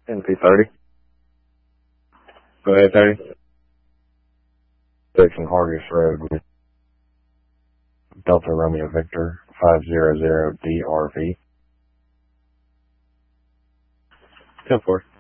NP30. Go ahead, 30. 6 and Hargis Road with Delta Romeo Victor 500 DRV. 10-4.